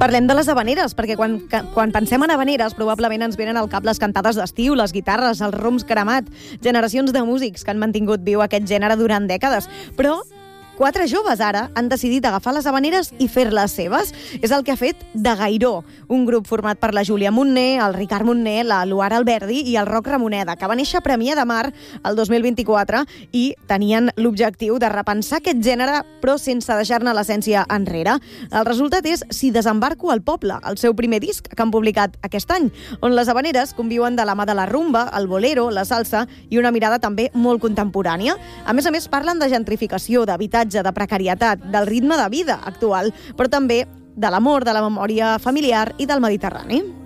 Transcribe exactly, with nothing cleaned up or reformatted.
Parlem de les havaneres, perquè quan, quan pensem en havaneres probablement ens venen al cap les cantades d'estiu, les guitarres, els rums cremat, generacions de músics que han mantingut viu aquest gènere durant dècades. Però quatre joves ara han decidit agafar les havaneres i fer-les seves. És el que ha fet De Gairó, un grup format per la Júlia Montner, el Ricard Montner, la Luara Alberdi i el Roc Ramoneda, que va néixer a Premià de Mar el dos mil vint-i-quatre i tenien l'objectiu de repensar aquest gènere, però sense deixar-ne l'essència enrere. El resultat és Si desembarco al poble, el seu primer disc que han publicat aquest any, on les havaneres conviuen de la mà de la rumba, el bolero, la salsa i una mirada també molt contemporània. A més a més, parlen de gentrificació, d'habitatge, de precarietat, del ritme de vida actual, però també de l'amor, de la memòria familiar i del Mediterrani.